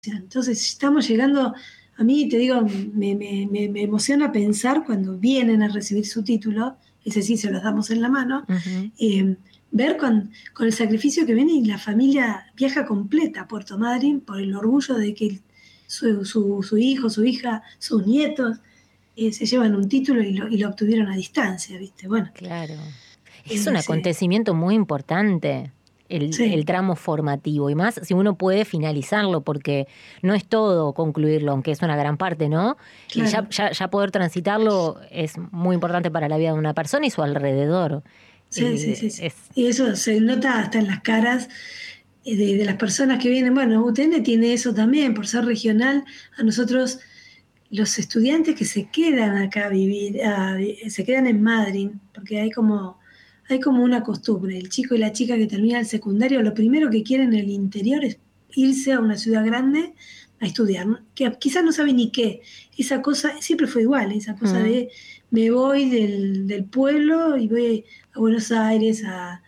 Entonces estamos llegando, a mí te digo, me emociona pensar cuando vienen a recibir su título, ese sí se los damos en la mano, Ujú. ver con el sacrificio que viene y la familia viaja completa a Puerto Madryn por el orgullo de que su hijo, su hija, sus nietos se llevan un título y lo obtuvieron a distancia, ¿viste? Bueno, Claro. Es un sí, acontecimiento muy importante el sí, tramo formativo, y más si uno puede finalizarlo, porque no es todo concluirlo, aunque es una gran parte, ¿no? Ya, claro, ya, ya poder transitarlo es muy importante para la vida de una persona y su alrededor. sí, sí, sí, sí. Es, Y eso se nota hasta en las caras de las personas que vienen. Bueno, UTN tiene eso también, por ser regional, a nosotros los estudiantes que se quedan acá a vivir, se quedan en Madrid, porque hay como una costumbre, el chico y la chica que termina el secundario, lo primero que quieren en el interior es irse a una ciudad grande a estudiar, ¿no? Que quizás no saben ni qué, esa cosa siempre fue igual, esa cosa mm, de me voy del pueblo y voy a Buenos Aires,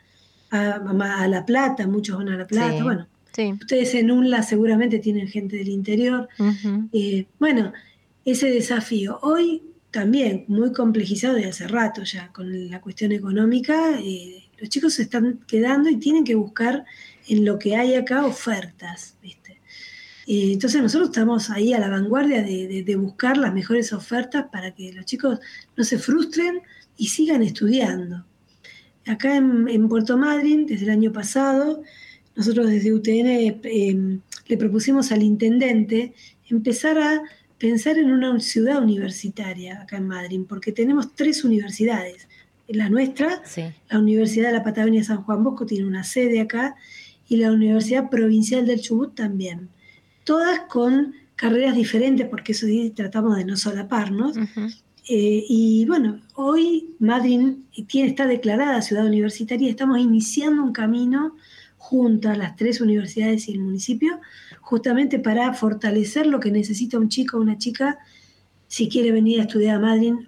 a La Plata, muchos van a La Plata, sí, bueno, sí. ustedes en UNLA seguramente tienen gente del interior. Ujú. Bueno, ese desafío hoy también muy complejizado de hace rato ya con la cuestión económica, los chicos se están quedando y tienen que buscar en lo que hay acá ofertas, ¿viste? Entonces nosotros estamos ahí a la vanguardia de buscar las mejores ofertas para que los chicos no se frustren y sigan estudiando. Acá en Puerto Madryn, desde el año pasado, nosotros desde UTN le propusimos al intendente empezar a pensar en una ciudad universitaria acá en Madryn, porque tenemos 3 universidades. La nuestra, Sí. la Universidad de la Patagonia San Juan Bosco, tiene una sede acá, y la Universidad Provincial del Chubut también. Todas con carreras diferentes, porque eso sí tratamos de no solaparnos, Ujú. y bueno, hoy Madryn está declarada ciudad universitaria y estamos iniciando un camino junto a las 3 universidades y el municipio, justamente para fortalecer lo que necesita un chico o una chica si quiere venir a estudiar a Madryn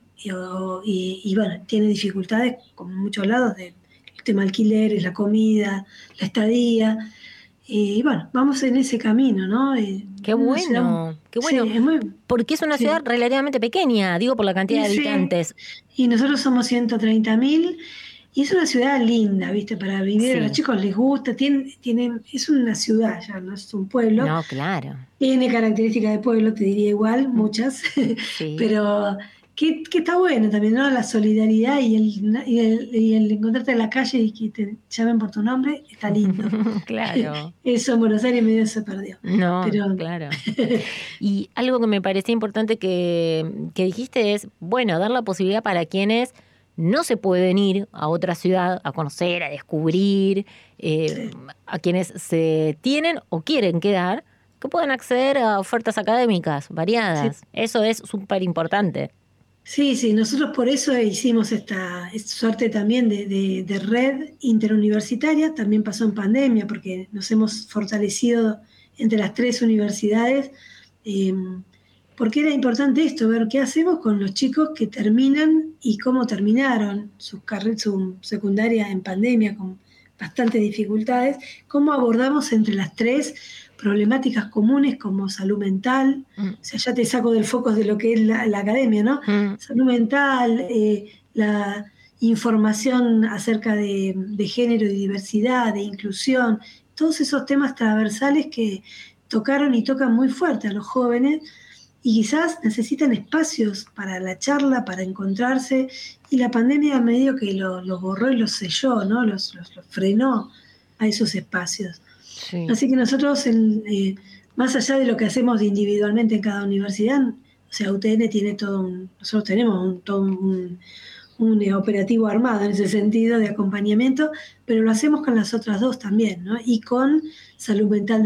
y bueno, tiene dificultades como en muchos lados de el tema alquileres, la comida, la estadía. Y bueno, vamos en ese camino, ¿no? Qué Una ciudad, bueno, qué bueno. sí, es muy, Porque es una ciudad sí. relativamente pequeña, digo por la cantidad Y de sí, habitantes. y nosotros somos 130.000 y es una ciudad linda, ¿viste? Para vivir, a los Sí, chicos les gusta, es una ciudad ya, no es un pueblo. no, claro. Tiene características de pueblo, te diría igual, Mm, muchas, sí, pero que está bueno también, ¿no? La solidaridad y el encontrarte en la calle y que te llamen por tu nombre, está lindo. claro. Eso en Buenos Aires medio se perdió. No, Pero claro. Y algo que me parecía importante que dijiste es, bueno, dar la posibilidad para quienes no se pueden ir a otra ciudad a conocer, a descubrir, eh, sí. a quienes se tienen o quieren quedar, que puedan acceder a ofertas académicas Sí. variadas. Eso es súper importante. Sí, sí, nosotros por eso hicimos esta suerte también de red interuniversitaria, también pasó en pandemia, porque nos hemos fortalecido entre las 3 universidades, eh, porque era importante esto, ver qué hacemos con los chicos que terminan y cómo terminaron su secundaria en pandemia con bastantes dificultades, cómo abordamos entre las tres problemáticas comunes como salud mental, Mm, o sea, ya te saco del foco de lo que es la academia, ¿no? mm, Salud mental, la información acerca de género y diversidad, de inclusión, todos esos temas transversales que tocaron y tocan muy fuerte a los jóvenes y quizás necesitan espacios para la charla, para encontrarse, y la pandemia medio que los borró y los selló, ¿no? Los frenó a esos espacios. sí. Así que nosotros, más allá de lo que hacemos individualmente en cada universidad, o sea, UTN tiene nosotros tenemos un operativo armado en ese sentido de acompañamiento, pero lo hacemos con las otras dos también, ¿no? Y con salud mental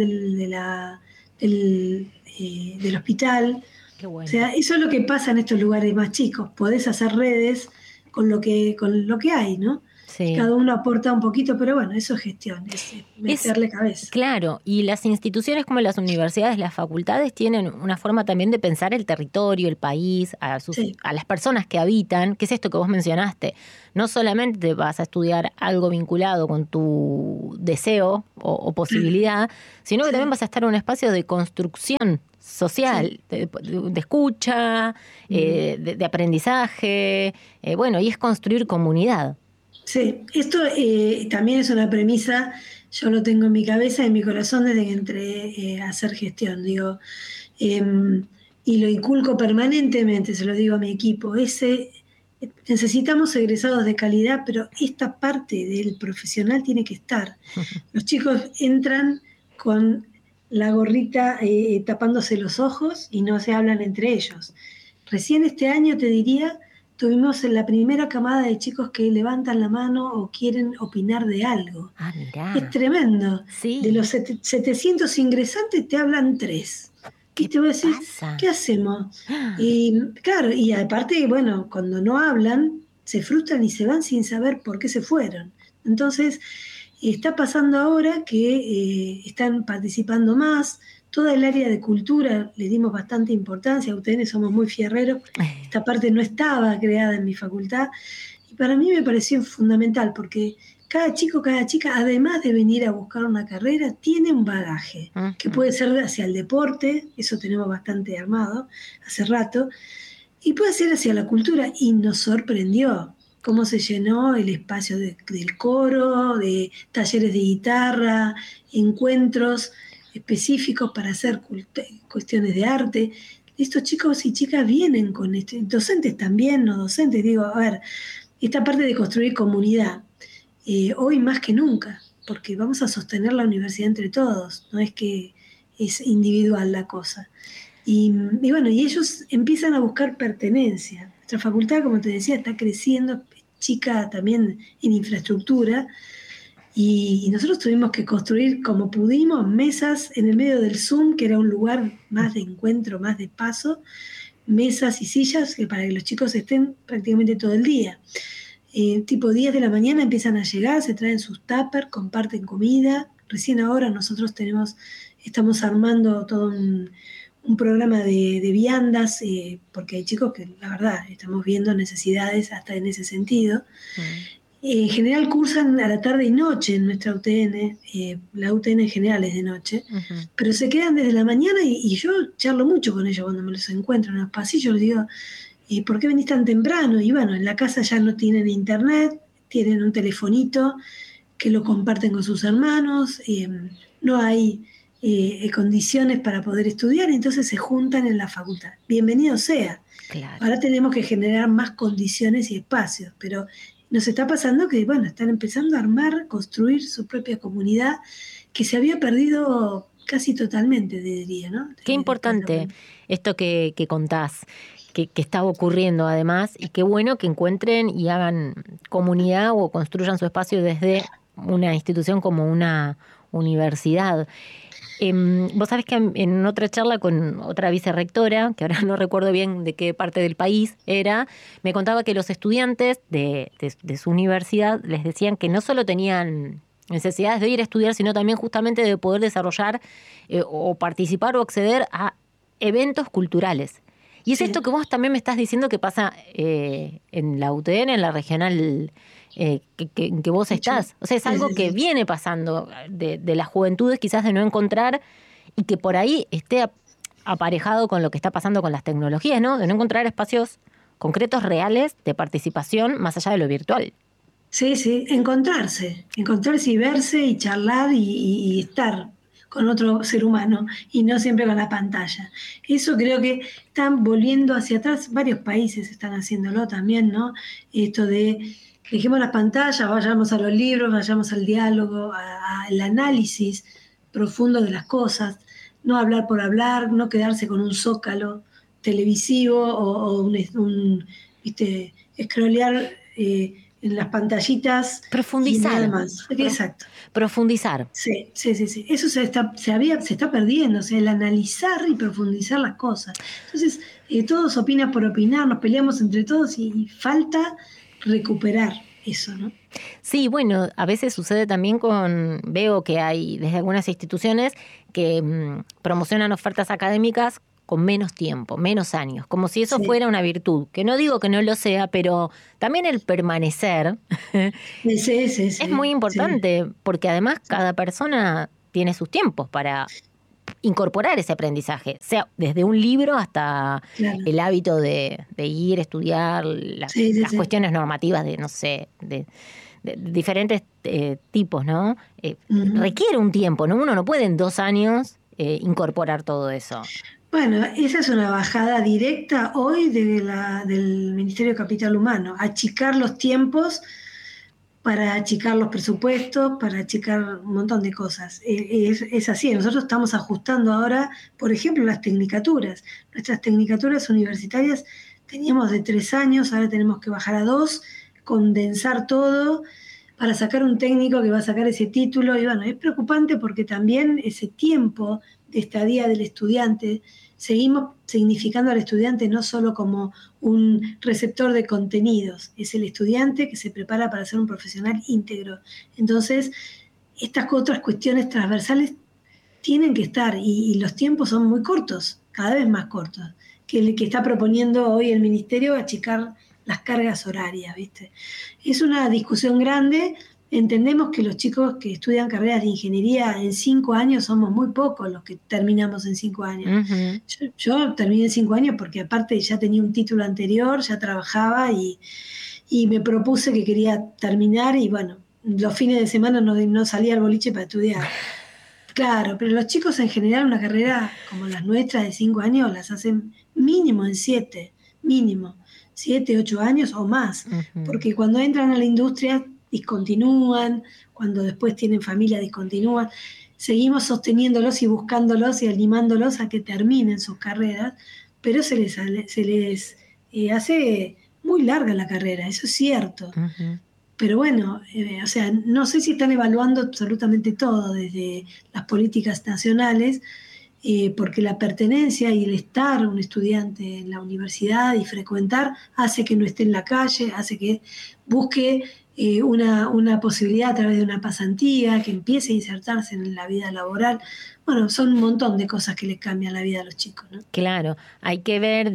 del hospital. Qué O bueno. sea, eso es lo que pasa en estos lugares más chicos. Podés hacer redes con lo que hay, ¿no? Sí. Cada uno aporta un poquito, pero bueno, eso es gestión, es meterle cabeza. Claro, y las instituciones como las universidades, las facultades tienen una forma también de pensar el territorio, el país, a las personas que habitan, que es esto que vos mencionaste. No solamente te vas a estudiar algo vinculado con tu deseo o posibilidad, sino que también vas a estar en un espacio de construcción social, de escucha, de aprendizaje, bueno, y es construir comunidad. Sí, esto también es una premisa, yo lo tengo en mi cabeza y en mi corazón desde que entré a hacer gestión, digo, y lo inculco permanentemente, se lo digo a mi equipo, necesitamos egresados de calidad, pero esta parte del profesional tiene que estar. Los chicos entran con la gorrita tapándose los ojos y no se hablan entre ellos. Recién este año, te diría, tuvimos la primera camada de chicos que levantan la mano o quieren opinar de algo. Ah, mirá. Es tremendo. Sí. De los 700 ingresantes te hablan 3. Y te voy a decir, ¿qué hacemos? Y claro, y aparte, bueno, cuando no hablan, se frustran y se van sin saber por qué se fueron. Entonces, está pasando ahora que están participando más. Toda el área de cultura le dimos bastante importancia, ustedes somos muy fierreros, esta parte no estaba creada en mi facultad, y para mí me pareció fundamental, porque cada chico, cada chica, además de venir a buscar una carrera, tiene un bagaje, que puede ser hacia el deporte, eso tenemos bastante armado hace rato, y puede ser hacia la cultura, y nos sorprendió cómo se llenó el espacio del coro, de talleres de guitarra, encuentros específicos para hacer cuestiones de arte. Estos chicos y chicas vienen con esto, docentes también, no docentes, digo, a ver, esta parte de construir comunidad, hoy más que nunca, porque vamos a sostener la universidad entre todos, no es que es individual la cosa. Y bueno, y ellos empiezan a buscar pertenencia. Nuestra facultad, como te decía, está creciendo, chica también en infraestructura, y nosotros tuvimos que construir como pudimos mesas en el medio del Zoom, que era un lugar más de encuentro, más de paso, mesas y sillas que para que los chicos estén prácticamente todo el día. Tipo 10 de la mañana empiezan a llegar, se traen sus tuppers, comparten comida. Recién ahora nosotros estamos armando todo un programa de viandas, porque hay chicos que la verdad estamos viendo necesidades hasta en ese sentido. En general cursan a la tarde y noche en nuestra UTN, la UTN en general es de noche, pero se quedan desde la mañana y yo charlo mucho con ellos cuando me los encuentro en los pasillos, les digo, ¿por qué venís tan temprano? Y bueno, en la casa ya no tienen internet, tienen un telefonito que lo comparten con sus hermanos, no hay condiciones para poder estudiar, entonces se juntan en la facultad. Bienvenido sea. Claro. Ahora tenemos que generar más condiciones y espacios, pero nos está pasando que, bueno, están empezando a armar, construir su propia comunidad que se había perdido casi totalmente, diría, ¿no? Qué importante esto que contás, que está ocurriendo además, y qué bueno que encuentren y hagan comunidad o construyan su espacio desde una institución como una universidad. Vos sabés que en otra charla con otra vicerrectora, que ahora no recuerdo bien de qué parte del país era, me contaba que los estudiantes de su universidad les decían que no solo tenían necesidades de ir a estudiar, sino también justamente de poder desarrollar o participar o acceder a eventos culturales. Y es esto que vos también me estás diciendo que pasa en la UTN, en la regional que vos estás. O sea, es algo que viene pasando de las juventudes, quizás de no encontrar, y que por ahí esté aparejado con lo que está pasando con las tecnologías, ¿no? De no encontrar espacios concretos, reales, de participación, más allá de lo virtual. Sí, encontrarse y verse y charlar y estar con otro ser humano y no siempre con la pantalla. Eso creo que están volviendo hacia atrás, varios países están haciéndolo también, ¿no? Esto de dejemos las pantallas, vayamos a los libros, vayamos al diálogo, al análisis profundo de las cosas, no hablar por hablar, no quedarse con un zócalo televisivo o scrollear en las pantallitas. Profundizar. Y nada más. Exacto. Profundizar. Sí. Eso se está perdiendo, o sea, el analizar y profundizar las cosas. Entonces, todos opinan por opinar, nos peleamos entre todos y falta recuperar eso, ¿no? Sí, bueno, a veces sucede también veo que hay desde algunas instituciones que promocionan ofertas académicas con menos tiempo, menos años, como si eso Sí, fuera una virtud, que no digo que no lo sea, pero también el permanecer es muy sí, importante, porque además cada persona tiene sus tiempos para incorporar ese aprendizaje, sea desde un libro hasta claro. el hábito de ir, estudiar, Sí, sí, las sí. cuestiones normativas de, no sé, de diferentes tipos, ¿no? Ujú. Requiere un tiempo, ¿no? Uno no puede en 2 años incorporar todo eso. Bueno, esa es una bajada directa hoy del Ministerio de Capital Humano, achicar los tiempos para achicar los presupuestos, para achicar un montón de cosas. Es así, nosotros estamos ajustando ahora, por ejemplo, las tecnicaturas. Nuestras tecnicaturas universitarias teníamos de 3 años, ahora tenemos que bajar a 2, condensar todo para sacar un técnico que va a sacar ese título. Y bueno, es preocupante porque también ese tiempo de estadía del estudiante, seguimos significando al estudiante no solo como un receptor de contenidos, es el estudiante que se prepara para ser un profesional íntegro. Entonces, estas otras cuestiones transversales tienen que estar y los tiempos son muy cortos, cada vez más cortos, que el que está proponiendo hoy el ministerio achicar las cargas horarias, ¿viste? Es una discusión grande. Entendemos que los chicos que estudian carreras de ingeniería en 5 años somos muy pocos los que terminamos en 5 años. Ujú. Yo terminé en 5 años porque aparte ya tenía un título anterior, ya trabajaba y me propuse que quería terminar y bueno, los fines de semana no salía al boliche para estudiar. Claro, pero los chicos en general una carrera como las nuestras de 5 años las hacen mínimo en 7, mínimo, 7, 8 años o más, Ujú. porque cuando entran a la industria discontinúan, cuando después tienen familia discontinúan, seguimos sosteniéndolos y buscándolos y animándolos a que terminen sus carreras, pero se les hace muy larga la carrera, eso es cierto. Ujú. Pero bueno, o sea, no sé si están evaluando absolutamente todo desde las políticas nacionales, porque la pertenencia y el estar un estudiante en la universidad y frecuentar hace que no esté en la calle, hace que busque una posibilidad a través de una pasantía, que empiece a insertarse en la vida laboral. Bueno, son un montón de cosas que le cambian la vida a los chicos, ¿no? Claro, hay que ver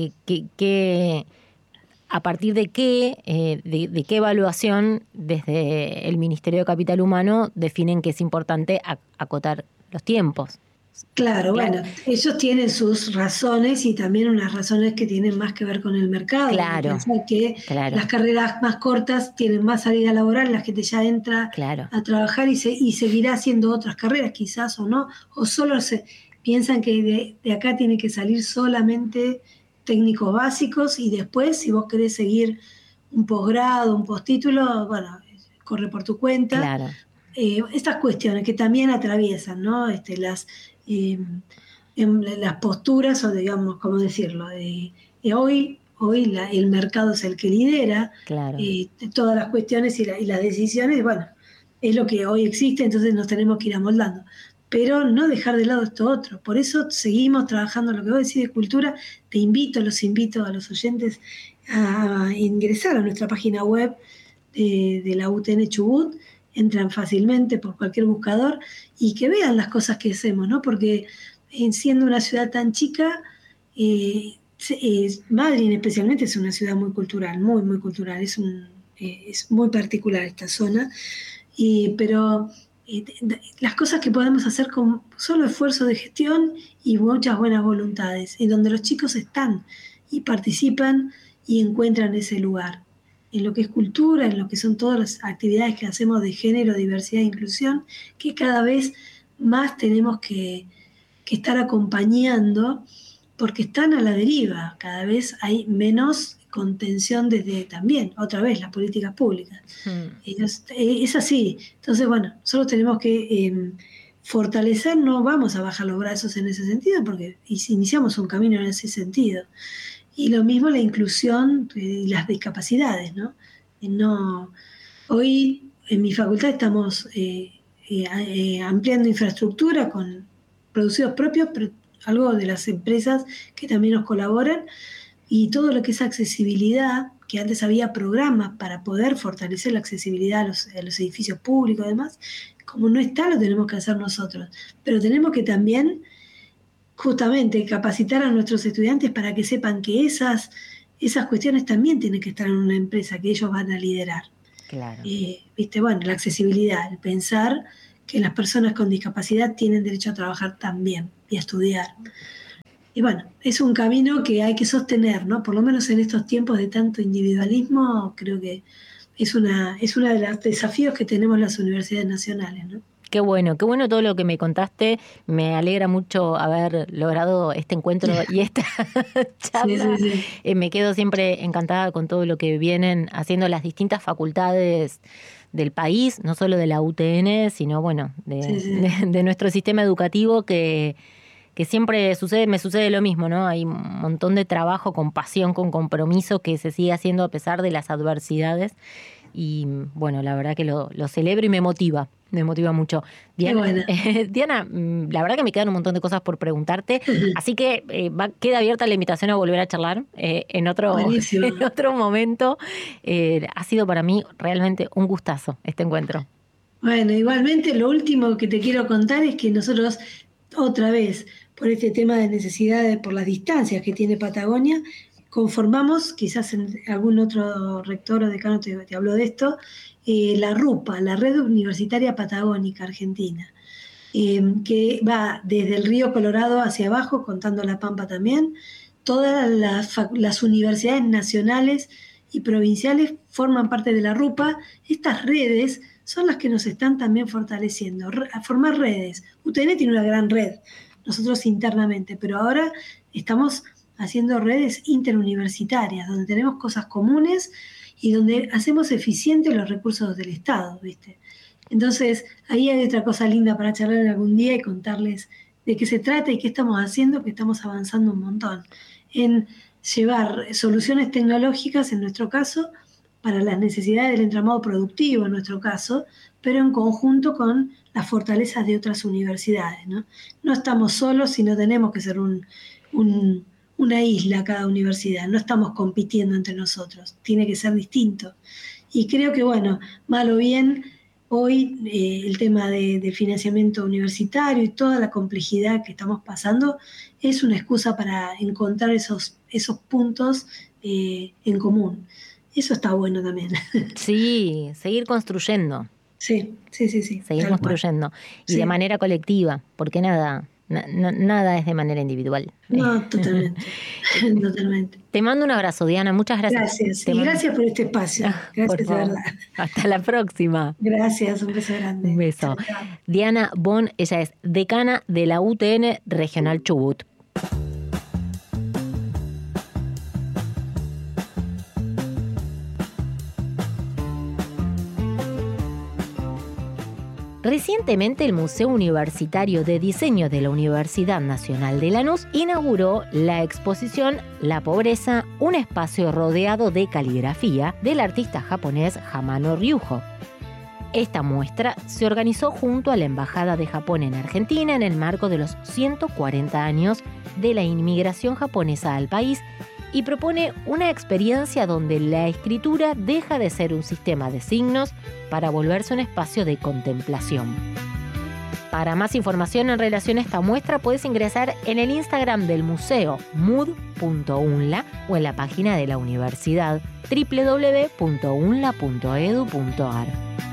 a partir de qué evaluación desde el Ministerio de Capital Humano definen que es importante acotar los tiempos. Claro, Claro, bueno, ellos tienen sus razones y también unas razones que tienen más que ver con el mercado, de claro, pensar que claro, las carreras más cortas tienen más salida laboral, la gente ya entra claro. a trabajar y seguirá haciendo otras carreras quizás o no, o solo piensan que de acá tiene que salir solamente técnicos básicos y después si vos querés seguir un posgrado, un postítulo, bueno, corre por tu cuenta. Claro. Estas cuestiones que también atraviesan, ¿no? Eh, las posturas, o digamos, ¿cómo decirlo? Hoy el mercado es el que lidera Claro. todas las cuestiones y las decisiones, bueno, es lo que hoy existe, entonces nos tenemos que ir amoldando. Pero no dejar de lado esto otro. Por eso seguimos trabajando en lo que vos decís de cultura. Los invito a los oyentes a ingresar a nuestra página web de la UTN Chubut, entran fácilmente por cualquier buscador y que vean las cosas que hacemos, ¿no? Porque siendo una ciudad tan chica, Madryn especialmente es una ciudad muy cultural, muy, muy cultural, es muy particular esta zona, pero las cosas que podemos hacer con solo esfuerzo de gestión y muchas buenas voluntades, en donde los chicos están y participan y encuentran ese lugar. En lo que es cultura, en lo que son todas las actividades que hacemos de género, diversidad e inclusión, que cada vez más tenemos que estar acompañando porque están a la deriva, cada vez hay menos contención desde también, otra vez, las políticas públicas. Mm. Es así. Entonces, bueno, solo tenemos que fortalecer, no vamos a bajar los brazos en ese sentido, porque iniciamos un camino en ese sentido. Y lo mismo la inclusión y las discapacidades, ¿no? No, hoy en mi facultad estamos ampliando infraestructura con producidos propios, pero algo de las empresas que también nos colaboran, y todo lo que es accesibilidad, que antes había programas para poder fortalecer la accesibilidad a los edificios públicos y demás, como no está, lo tenemos que hacer nosotros. Pero tenemos que también, justamente, capacitar a nuestros estudiantes para que sepan que esas cuestiones también tienen que estar en una empresa que ellos van a liderar. Claro. ¿Viste? Bueno, la accesibilidad, el pensar que las personas con discapacidad tienen derecho a trabajar también y a estudiar. Y bueno, es un camino que hay que sostener, ¿no? Por lo menos en estos tiempos de tanto individualismo, creo que es uno de los desafíos que tenemos las universidades nacionales, ¿no? Qué bueno todo lo que me contaste. Me alegra mucho haber logrado este encuentro y esta charla. Sí. Me quedo siempre encantada con todo lo que vienen haciendo las distintas facultades del país, no solo de la UTN, sino bueno, de nuestro sistema educativo que siempre me sucede lo mismo, ¿no? Hay un montón de trabajo con pasión, con compromiso que se sigue haciendo a pesar de las adversidades. Y bueno, la verdad que lo celebro y me motiva mucho. Diana, bueno. Diana, la verdad que me quedan un montón de cosas por preguntarte, así que queda abierta la invitación a volver a charlar en otro momento. Ha sido para mí realmente un gustazo este encuentro. Bueno, igualmente lo último que te quiero contar es que nosotros, otra vez, por este tema de necesidades, por las distancias que tiene Patagonia, conformamos, quizás en algún otro rector o decano te habló de esto, la RUPA, la Red Universitaria Patagónica Argentina, que va desde el río Colorado hacia abajo, contando La Pampa también. Todas las universidades nacionales y provinciales forman parte de la RUPA. Estas redes son las que nos están también fortaleciendo, a formar redes. UTN tiene una gran red, nosotros internamente, pero ahora estamos haciendo redes interuniversitarias, donde tenemos cosas comunes y donde hacemos eficientes los recursos del Estado, ¿viste? Entonces, ahí hay otra cosa linda para charlar en algún día y contarles de qué se trata y qué estamos haciendo, que estamos avanzando un montón en llevar soluciones tecnológicas, en nuestro caso, para las necesidades del entramado productivo, en nuestro caso, pero en conjunto con las fortalezas de otras universidades, ¿no? No estamos solos, sino tenemos que ser una isla cada universidad, no estamos compitiendo entre nosotros, tiene que ser distinto. Y creo que, bueno, mal o bien, hoy el tema de financiamiento universitario y toda la complejidad que estamos pasando es una excusa para encontrar esos puntos en común. Eso está bueno también. Sí, seguir construyendo. Sí. Seguir construyendo. Y de manera colectiva, porque nada es de manera individual. No, totalmente. Totalmente. Te mando un abrazo, Diana. Muchas gracias. Gracias. Y gracias por este espacio. Gracias, de verdad. Hasta la próxima. Gracias, un beso grande. Un beso. Chao. Diana Bon, ella es decana de la UTN Regional Chubut. Recientemente el Museo Universitario de Diseño de la Universidad Nacional de Lanús inauguró la exposición La Pobreza, un espacio rodeado de caligrafía del artista japonés Hamano Ryuho. Esta muestra se organizó junto a la Embajada de Japón en Argentina en el marco de los 140 años de la inmigración japonesa al país y propone una experiencia donde la escritura deja de ser un sistema de signos para volverse un espacio de contemplación. Para más información en relación a esta muestra puedes ingresar en el Instagram del museo mood.unla o en la página de la universidad www.unla.edu.ar.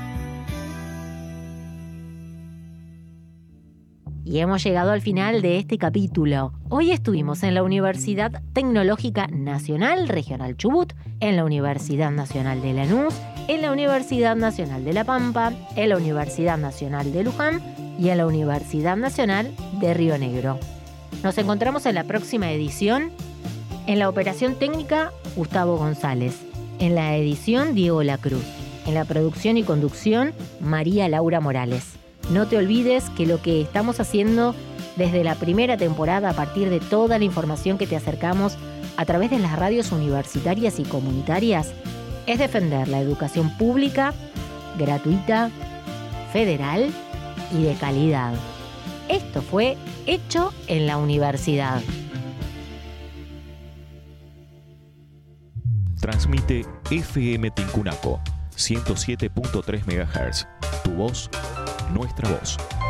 Y hemos llegado al final de este capítulo. Hoy estuvimos en la Universidad Tecnológica Nacional Regional Chubut, en la Universidad Nacional de Lanús, en la Universidad Nacional de La Pampa, en la Universidad Nacional de Luján y en la Universidad Nacional de Río Negro. Nos encontramos en la próxima edición. En la operación técnica, Gustavo González. En la edición, Diego Lacruz. En la producción y conducción, María Laura Morales. No te olvides que lo que estamos haciendo desde la primera temporada, a partir de toda la información que te acercamos a través de las radios universitarias y comunitarias, es defender la educación pública, gratuita, federal y de calidad. Esto fue Hecho en la Universidad. Transmite FM Tincunaco, 107.3 MHz. Tu voz, nuestra voz.